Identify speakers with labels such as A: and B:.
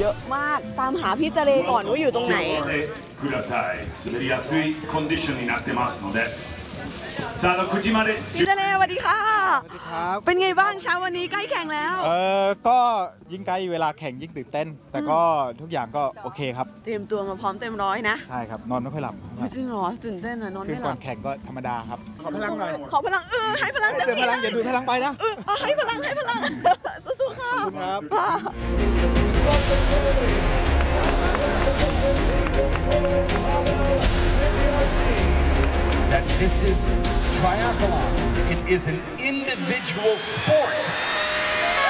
A: อะมากตามหาพี่เจเลก่อนว่าอยู่ตรงไหนพี่เจเลสวัสดีค่ะ
B: สวัสดีครับ
A: เป็นไงบ้างเช้าวันนี้ใกล้แข่งแล้ว
B: ก็ยิ่งใกล้เวลาแข่งยิ่งตื่นเต้นแต่ก็ทุกอย่างก็โอเคครับ
A: เตรียมตัวมาพร้อมเต็มร้อยนะ
B: ใช่ครับนอนไม่ค่อยหลับ
A: จริงเหรอตื่นเต้นอะนอน
B: คือ
A: ไม่หลับ
B: ก่อนแข่งก็ธรรมดาครับขอพลังหน่อย
A: ขอพลังให้พลังเต็มที่
B: พลังอย่าดูพลังไปนะ
A: ให้พลังสู้ๆค่ะ
B: ขอบคุณครับ
C: That this is triathlon. It is an individual sport.